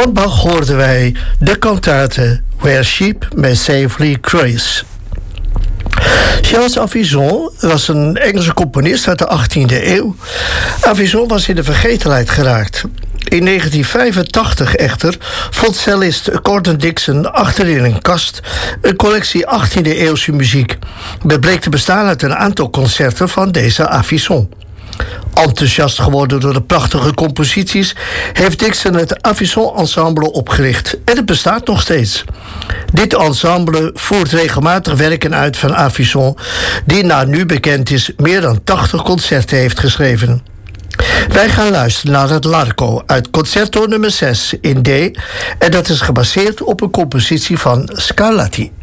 Van Bach hoorden wij de kantate Where Sheep May Safely Graze. Charles Avison was een Engelse componist uit de 18e eeuw. Avison was in de vergetelheid geraakt. In 1985 echter vond cellist Gordon Dixon achterin een kast een collectie 18e-eeuwse muziek. Dat bleek te bestaan uit een aantal concerten van deze Avison. Enthousiast geworden door de prachtige composities heeft Dixon het Avison Ensemble opgericht en het bestaat nog steeds. Dit ensemble voert regelmatig werken uit van Avison, die naar nu bekend is meer dan 80 concerten heeft geschreven. Wij gaan luisteren naar het Largo uit Concerto nummer 6 in D en dat is gebaseerd op een compositie van Scarlatti.